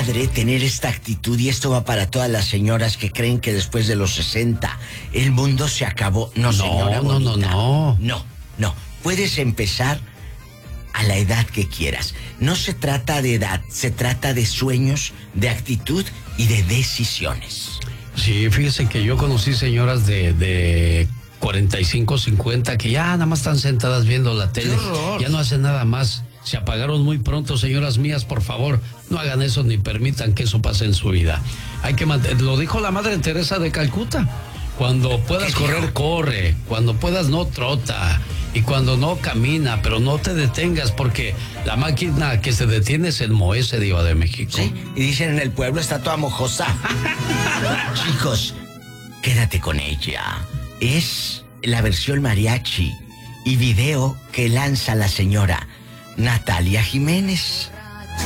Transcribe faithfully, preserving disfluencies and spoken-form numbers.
padre tener esta actitud, y esto va para todas las señoras que creen que después de los sesenta el mundo se acabó. No, No, señora no, no, bonita. no. No, no. Puedes empezar a la edad que quieras. No se trata de edad, se trata de sueños, de actitud y de decisiones. Sí, fíjese que yo conocí señoras de, de cuarenta y cinco, cincuenta que ya nada más están sentadas viendo la tele. Ya no hacen nada más. Se apagaron muy pronto, señoras mías, por favor, no hagan eso ni permitan que eso pase en su vida. Hay que mantener, lo dijo la Madre Teresa de Calcuta. Cuando puedas correr, corre. Cuando puedas, no trota. Y cuando no, camina, pero no te detengas, porque la máquina que se detiene es el Moese, Diva de México. Sí, y dicen en el pueblo está toda mojosa. Chicos, quédate con ella. Es la versión mariachi y video que lanza la señora Natalia Jiménez.